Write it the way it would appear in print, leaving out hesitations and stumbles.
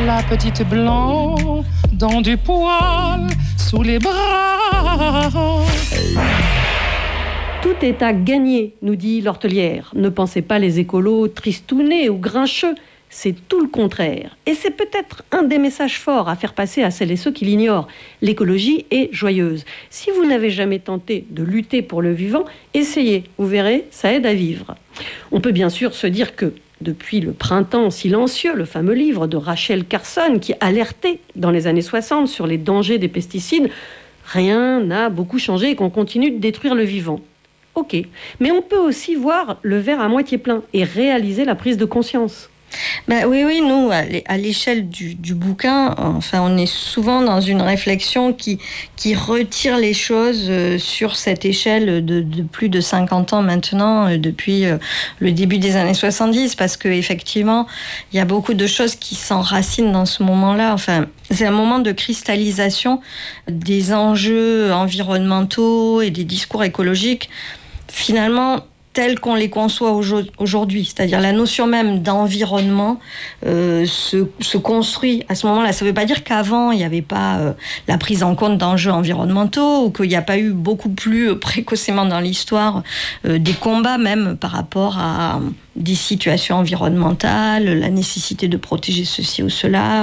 la petite blanc dans du poil sous les bras. Tout est à gagner, nous dit l'hortelière. Ne pensez pas les écolos tristounés ou grincheux. C'est tout le contraire. Et c'est peut-être un des messages forts à faire passer à celles et ceux qui l'ignorent. L'écologie est joyeuse. Si vous n'avez jamais tenté de lutter pour le vivant, essayez. Vous verrez, ça aide à vivre. On peut bien sûr se dire que depuis le printemps silencieux, le fameux livre de Rachel Carson qui alertait dans les années 60 sur les dangers des pesticides, rien n'a beaucoup changé et qu'on continue de détruire le vivant. Ok, mais on peut aussi voir le verre à moitié plein et réaliser la prise de conscience. Oui, nous, à l'échelle du bouquin, enfin, on est souvent dans une réflexion qui retire les choses sur cette échelle de plus de 50 ans maintenant, depuis le début des années 70, parce qu'effectivement, il y a beaucoup de choses qui s'enracinent dans ce moment-là. Enfin, c'est un moment de cristallisation des enjeux environnementaux et des discours écologiques, finalement, tels qu'on les conçoit aujourd'hui, c'est-à-dire la notion même d'environnement se construit à ce moment-là. Ça ne veut pas dire qu'avant, il n'y avait pas la prise en compte d'enjeux environnementaux ou qu'il n'y a pas eu beaucoup plus précocement dans l'histoire des combats même par rapport à des situations environnementales, la nécessité de protéger ceci ou cela,